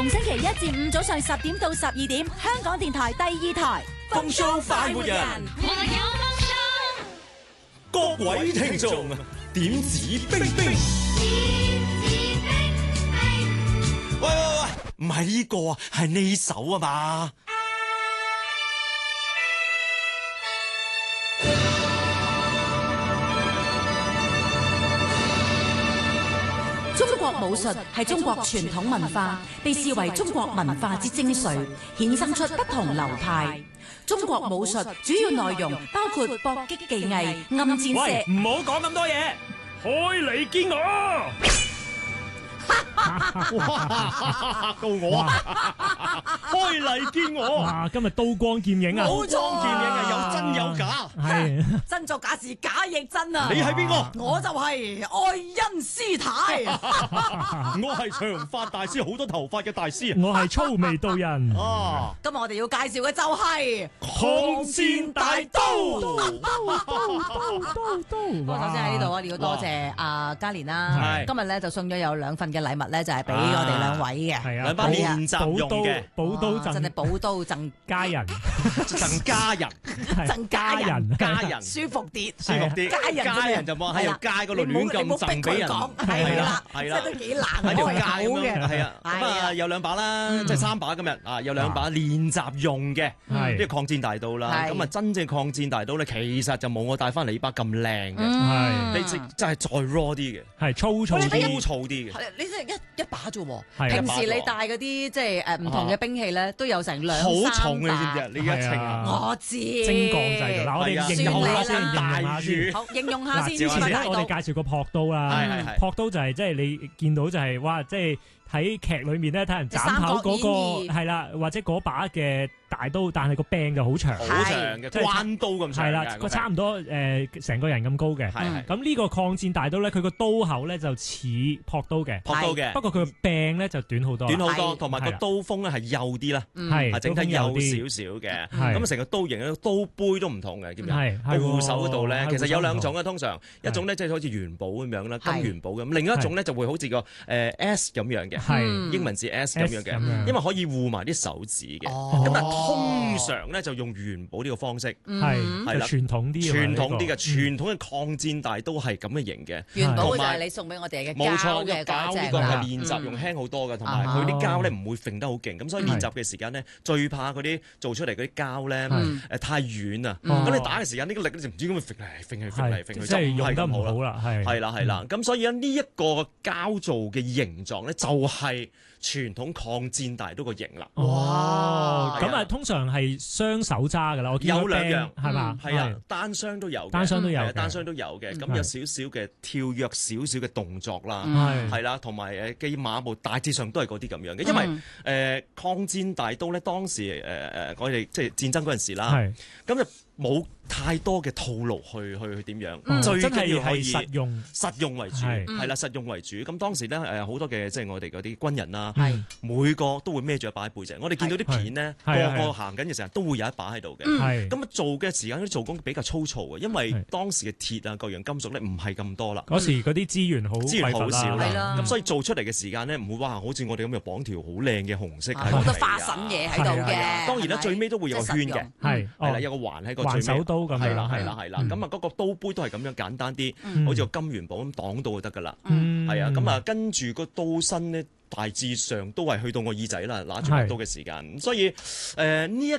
逢星期一至五早上10點到12點，香港電台第2台風騷快活人，各位聽眾點指兵兵。喂，唔係呢個啊，係呢首啊嘛。 中國武術係中國傳統文化，被視為中國文化之精髓，衍生出不同流派。中國武術主要內容包括搏擊技藝、暗箭射。 喂，唔好講咁多嘢，開嚟見我！ 哇！到我啊！開嚟見我！ 哇！今日刀光劍影啊！ 刀光劍影啊，有真有假。 係真作假時，假亦真啊！ 你係邊個？ 我就係愛因斯坦。 我係長髮大師，好多頭髮嘅大師。 我係粗眉道人。 啊！ 今日我哋要介紹嘅就係抗戰大刀。 不過首先喺呢度我哋要多謝阿嘉蓮啦。 係今日咧就送咗有2份嘅禮物咧，就係俾我哋2位嘅。 係啊， 兩把練習用嘅寶刀真係贈寶刀贈家人， 贈家人， 贈家人， 家人舒服啲， 舒服啲。家人就冇喺條街嗰度亂咁贈俾人。 係啦， 係啦， 即係都幾難喺條街開口嘅。 係啊，咁啊有2把啦，即係3把今日啊，有2把練習用嘅呢個抗戰大刀啦。咁啊真正抗戰大刀咧，其實就冇我帶翻嚟呢把咁靚嘅， 係你真係再 raw 啲嘅， 係粗糙啲， 粗糙啲嘅。 你真係一把啫喎， 係平時你帶嗰啲即係唔同嘅兵器咧，都有成2-3 好重嘅， 把你知唔知啊？你一稱啊， 我知精鋼製造。嗱，我哋形容下先，形容下先。 好，形容下先。 之前咧，我哋介介紹過撲刀啦，撲刀就係即係你見到就係哇，即係喺劇裏面咧睇人斬頭嗰個係啦，或者嗰把嘅大刀，但係個柄就好長， 好長嘅關刀咁長嘅， 係啦，個差唔多成個人咁高嘅。咁呢個抗戰大刀咧，佢個刀口咧就似撲刀嘅，不過佢個柄咧就短好多， 同埋個刀鋒咧係幼啲啦， 係整體幼少少嘅。咁成個刀型咧，刀杯都唔同嘅，見唔見？個護手嗰度咧，其實有2種嘅，通常一種咧即係好似元寶咁樣啦，金元寶咁；另一種咧就會好似個S 咁樣嘅，英文字 S 咁樣嘅，因為可以護埋啲手指嘅。咁但通常咧就用元寶呢個方式，係啦，傳統啲嘅傳統嘅抗戰大刀係咁嘅型嘅。 元寶就係你送俾我哋嘅膠嘅嗰隻啦。 呢個係練習用輕好多嘅，同埋佢啲膠咧唔會揈得好勁，咁所以練習嘅時間咧最怕嗰啲做出嚟嗰啲膠咧太軟啊，咁你打嘅時間呢個力咧就唔知點解揈嚟揈去， 即係用得唔好啦， 係啦，咁所以呢一個膠做嘅形狀咧就係傳統抗戰大刀個型啦。 哇！咁啊，通常係雙手揸噶啦，我見有2樣係嘛？ 係啊，單雙都有， 單雙都有嘅。咁有少少嘅跳躍少少嘅動作啦，係啦，同埋嘅馬步大致上都係嗰啲咁樣嘅。因為抗戰大刀咧，當時我哋即係戰爭嗰陣時啦，咁就冇太多嘅套路去點樣，最緊要係實用為主，係啦，實用為主。咁當時咧好多嘅即係我哋嗰啲軍人啦，每個都會孭住一把喺背脊。我哋見到啲片咧，個個行緊嘅時候都會有一把喺度嘅。咁啊做嘅時間啲做工比較粗糙嘅，因為當時嘅鐵啊各樣金屬咧唔係咁多啦。 嗰時嗰啲資源好少啦，咁所以做出嚟嘅時間咧唔會話好似我哋咁樣綁條好靚嘅紅色， 好多花臣嘢喺度嘅。 當然啦，最尾都會有個圈嘅，係啦，有個環喺個最尾。 手刀咁樣， 係啦，咁啊嗰個刀杯都係咁樣簡單啲，好似個金元寶咁擋到就得噶啦，係啊，咁啊跟住個刀身咧大致上都係去到我耳仔啦，拿住把刀嘅時間，所以呢一